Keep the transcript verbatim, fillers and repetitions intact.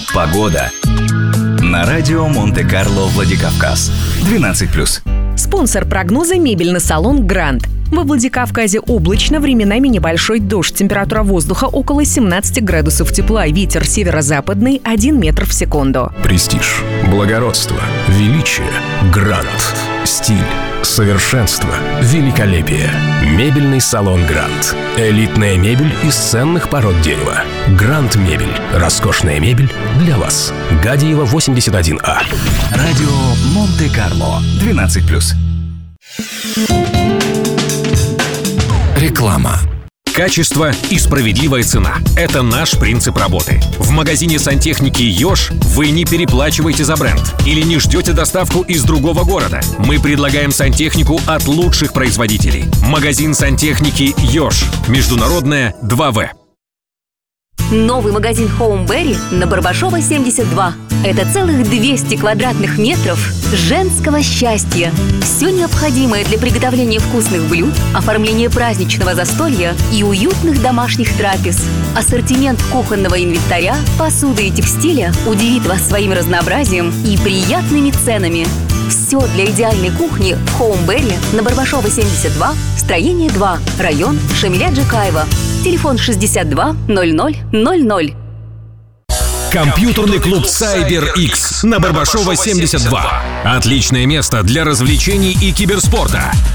Погода. На радио Монте-Карло, Владикавказ. двенадцать плюс. Спонсор прогноза — мебельный салон «Гранд». Во Владикавказе облачно, временами небольшой дождь. Температура воздуха около семнадцати градусов тепла. Ветер северо-западный один метр в секунду. Престиж, благородство, величие, грант, стиль, совершенство, великолепие. Мебельный салон «Грант». Элитная мебель из ценных пород дерева. «Грант Мебель». Роскошная мебель для вас. Гадиева, восемьдесят один А. Радио Монте-Карло, двенадцать плюс. Реклама. Качество и справедливая цена – это наш принцип работы. В магазине сантехники «Ёж» вы не переплачиваете за бренд или не ждете доставку из другого города. Мы предлагаем сантехнику от лучших производителей. Магазин сантехники «Ёж». Международная, два вэ. Новый магазин Хоумберри на Барбашова, семьдесят два. Это целых двести квадратных метров женского счастья. Все необходимое для приготовления вкусных блюд, оформления праздничного застолья и уютных домашних трапез. Ассортимент кухонного инвентаря, посуды и текстиля удивит вас своим разнообразием и приятными ценами. Все для идеальной кухни в Хоумберри на Барбашова, семьдесят два, строение два, район Шамиля Джакаева. Телефон шестьдесят два ноль ноль ноль ноль. Компьютерный клуб CyberX на Барбашова, семьдесят два. Отличное место для развлечений и киберспорта.